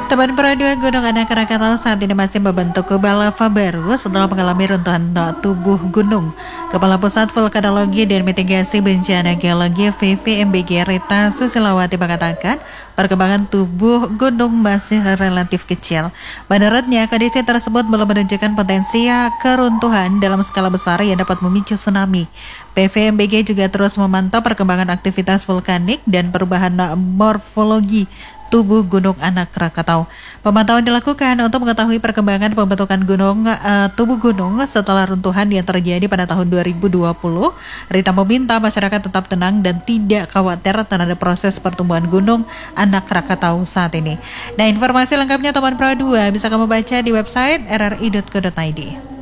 Teman Pro 2 Gunung Anak Krakatau saat ini masih membentuk kubah lava baru setelah mengalami runtuhan tubuh gunung. Kepala Pusat Vulkanologi dan Mitigasi Bencana Geologi VVMBG Rita Susilawati mengatakan perkembangan tubuh gunung masih relatif kecil. Menurutnya, kondisi tersebut belum menunjukkan potensi keruntuhan dalam skala besar yang dapat memicu tsunami. PVMBG juga terus memantau perkembangan aktivitas vulkanik dan perubahan morfologi tubuh Gunung Anak Krakatau. Pemantauan dilakukan untuk mengetahui perkembangan pembentukan tubuh gunung setelah runtuhan yang terjadi pada tahun 2020. Rita meminta masyarakat tetap tenang dan tidak khawatir terhadap proses pertumbuhan Gunung Anak Krakatau saat ini. Nah, informasi lengkapnya teman Pro 2 bisa kamu baca di website rri.co.id.